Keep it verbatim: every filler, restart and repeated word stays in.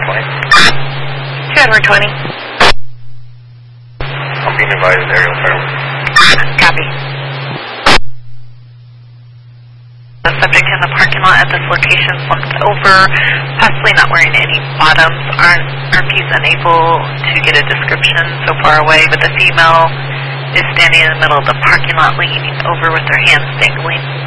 twenty. two Edward twenty. I'm being advised aerial fire. Copy. The subject in the parking lot at this location slumped over, possibly not wearing any bottoms. Aren't our piece unable to get a description so far away, but the female is standing in the middle of the parking lot leaning over with her hands dangling.